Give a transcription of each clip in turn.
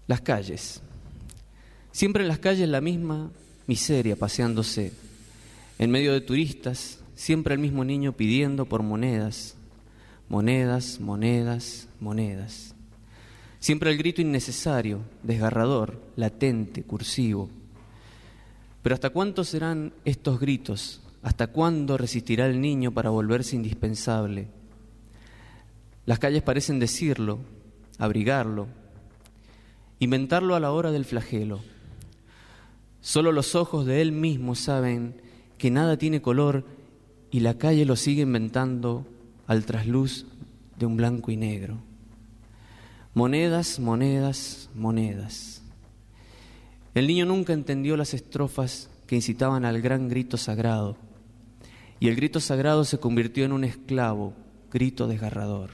Las calles. Siempre en las calles la misma miseria paseándose. En medio de turistas, siempre el mismo niño pidiendo por monedas. Monedas, monedas, monedas. Siempre el grito innecesario, desgarrador, latente, cursivo. Pero ¿hasta cuánto serán estos gritos? ¿Hasta cuándo resistirá el niño para volverse indispensable? Las calles parecen decirlo, abrigarlo, inventarlo a la hora del flagelo. Solo los ojos de él mismo saben que nada tiene color y la calle lo sigue inventando al trasluz de un blanco y negro. Monedas, monedas, monedas. El niño nunca entendió las estrofas que incitaban al gran grito sagrado, y el grito sagrado se convirtió en un esclavo, grito desgarrador.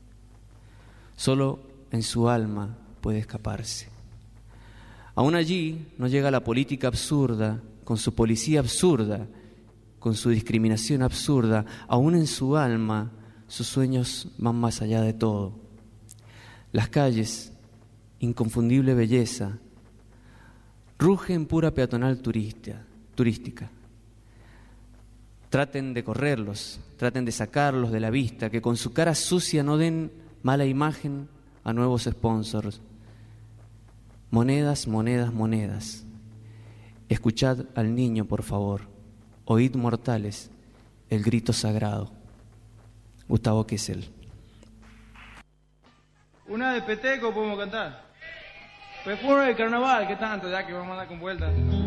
Solo en su alma puede escaparse. Aún allí no llega la política absurda, con su policía absurda, con su discriminación absurda. Aún en su alma sus sueños van más allá de todo. Las calles, inconfundible belleza, rugen pura peatonal turística. Traten de correrlos, traten de sacarlos de la vista, que con su cara sucia no den mala imagen a nuevos sponsors. Monedas, monedas, monedas. Escuchad al niño, por favor. Oíd, mortales, el grito sagrado. Gustavo Kessel. Una de Peteco podemos cantar. Pues puro el carnaval, ¿qué tanto? Ya que vamos a andar con vueltas.